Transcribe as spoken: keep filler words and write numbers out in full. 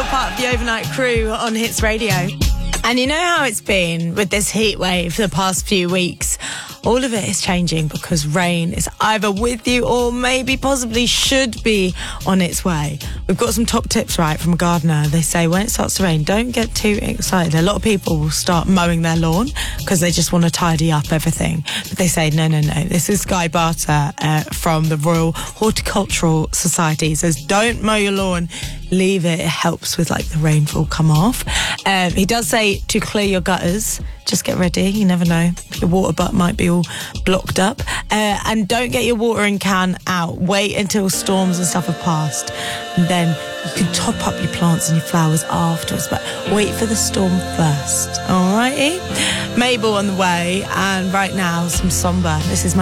part of the overnight crew on Hits Radio. And you know how it's been with this heat wave for the past few weeks. All of it is changing because rain is either with you or maybe possibly should be on its way. We've got some top tips, right, from a gardener. They say when it starts to rain, don't get too excited. A lot of people will start mowing their lawn because they just want to tidy up everything. But they say, no, no, no. This is Guy Barter uh, from the Royal Horticultural Society. He says, don't mow your lawn. Leave it. It helps with, like, the rainfall come off. Um, he does say to clear your gutters. Just get ready. You never know. Your water butt might be all blocked up. Uh, and don't get your watering can out. Wait until storms and stuff have passed. And then you can top up your plants and your flowers afterwards. But wait for the storm first. Alrighty? Mabel on the way. And right now, some Somber. This is my